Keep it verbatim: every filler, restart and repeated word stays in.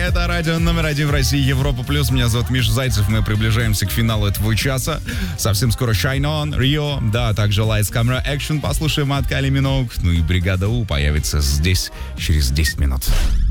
Это радио номер один в России, Европа плюс. Меня зовут Миша Зайцев. Мы приближаемся к финалу этого часа. Совсем скоро Shine On, Rio, да, а также Lights, Camera, Action. Послушаем от Кайли Миноуг. Ну и Бригада У появится здесь через десять минут.